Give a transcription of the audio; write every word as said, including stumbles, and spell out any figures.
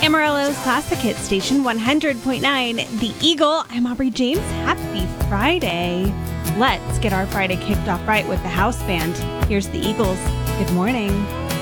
Amarillo's Classic Hit Station one hundred point nine, The Eagle. I'm Aubrey James. Happy Friday. Let's get our Friday kicked off right with the house band. Here's the Eagles. Good morning.